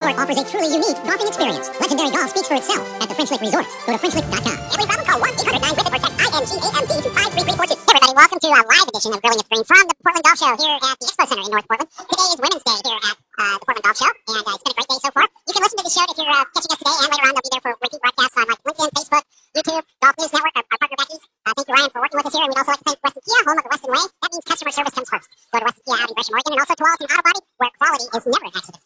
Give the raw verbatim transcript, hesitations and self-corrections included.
Resort offers a truly unique golfing experience. Legendary golf speaks for itself at the French Lick Resort. Go to French Lick dot com. Every problem, call one eight hundred nine WITH IT or text I N G A M D to five three three four two. Hey everybody, welcome to a live edition of Grilling with Green from the Portland Golf Show here at the Expo Center in North Portland. Today is Women's Day here at uh, the Portland Golf Show, and uh, it's been a great day so far. You can listen to the show if you're uh, catching us today, and later on they'll be there for repeat broadcasts on like LinkedIn, Facebook, YouTube, Golf News Network, our, our partner Becky's. Uh, thank you, Ryan, for working with us here, and we'd also like to thank Weston Kia, home of the Weston Way. That means customer service comes first. Go to Weston Kia out in Gresham, Oregon, and also to Tualatin Auto Body, where quality is never an accident.